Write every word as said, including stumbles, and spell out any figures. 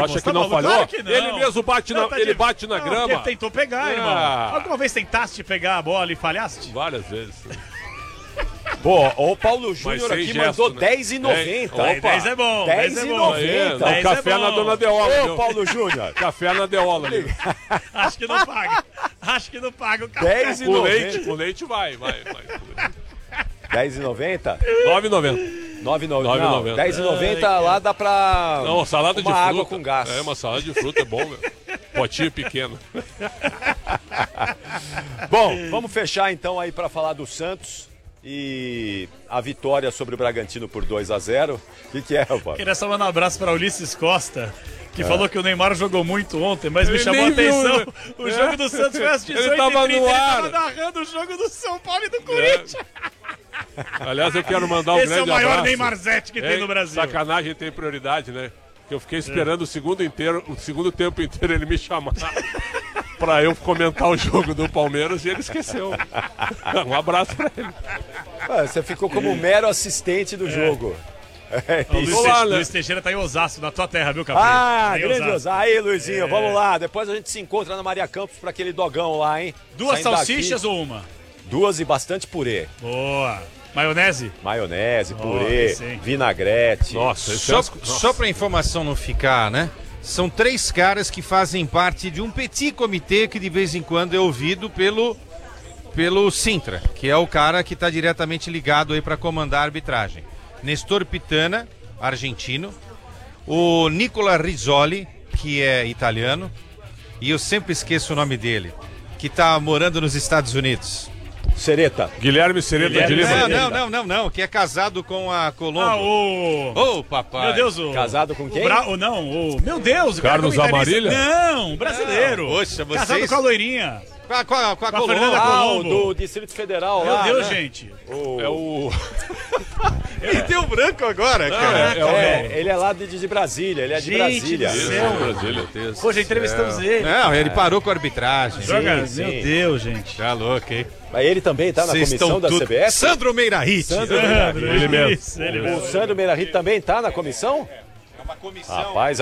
irmão. Acha que tá não maluco? falhou? Claro que não. Ele mesmo bate na, Não, tá ele de- bate na não, grama. porque tentou pegar, irmão. Ah. Alguma vez tentaste pegar a bola e falhaste? Várias vezes. Pô, o Paulo Júnior sem aqui gesto, mandou né? dez e noventa. É, Aí, dez é bom, dez é bom. Aí, dez e noventa. o dez café é na bom. Dona Deola. Ô, viu? Paulo Júnior. Café na Deola ali. Acho que não paga. Acho que não paga o café. dez e Com noventa. leite, com leite vai, vai, vai. dez e noventa? nove e noventa. nove e noventa. nove e Não, noventa. dez e noventa lá dá pra Não, salada uma de fruta. água com gás. É, uma salada de fruta é bom, meu. Potinho pequeno. Bom, vamos fechar então aí pra falar do Santos e a vitória sobre o Bragantino por dois a zero. O que, que é, rapaz? Queria só mandar um abraço para Ulisses Costa, que falou que o Neymar jogou muito ontem, mas me Ele chamou a nem viu, atenção. né? O É. jogo do Santos foi às Ele dezoito e tava trinta. no Ele ar. tava narrando o jogo do São Paulo e do Corinthians. Aliás, eu quero mandar um Esse é grande o maior abraço. Neymarzete que tem Hein? no Brasil. Sacanagem tem prioridade, né? Que eu fiquei esperando o segundo inteiro, o segundo tempo inteiro ele me chamar pra eu comentar o jogo do Palmeiras e ele esqueceu. Um abraço pra ele. Ah, você ficou como mero assistente do jogo. É O Luiz, isso. Olá, Te- né? Luiz Teixeira tá em Osasco, na tua terra, viu, Capri? Ah, Tá em grande Osasco. Osasco. Aí, Luizinho, vamos lá. Depois a gente se encontra na Maria Campos pra aquele dogão lá, hein? Duas Saindo salsichas daqui, ou uma? Duas e bastante purê. Boa. Maionese? Maionese, Oh, purê, sim. vinagrete. Nossa, esse Só, é... só pra informação não ficar, né? São três caras que fazem parte de um petit comitê que de vez em quando é ouvido pelo, pelo Sintra, que é o cara que está diretamente ligado aí para comandar a arbitragem. Nestor Pitana, argentino. O Nicola Rizzoli, que é italiano. E eu sempre esqueço o nome dele, que está morando nos Estados Unidos. Sereta. Guilherme Sereta Guilherme de Lima. Não, não, não, não, não, que é casado com a Colombo. Ah, o... Ô, papai. Meu Deus, o... Casado com o quem? Bra... o Não, o... Meu Deus, o cara Carlos comentarista- Amarília? Não, brasileiro. Não, poxa, Casado vocês- com a loirinha. Com a, com a, com a Com a Colombo. Fernanda Ah, o Colombo. do Distrito Federal Meu lá, Deus, né? gente. O- É o... Ele deu branco agora, cara. É, é o... É, ele é lá de, de Brasília, ele é de Gente Brasília. do Isso, céu. Brasília. Pô, já entrevistamos ele. Não, ele parou com a arbitragem. Joga... sim. Meu Deus, gente. Tá louco, hein? Mas ele também tá na Vocês comissão estão da tudo- C B F? Sandro Meirahit. Sandro Sandro, Meirahit. Ele mesmo. isso, ele O mesmo. Sandro Meirahit também tá na comissão? É uma comissão. Rapaz,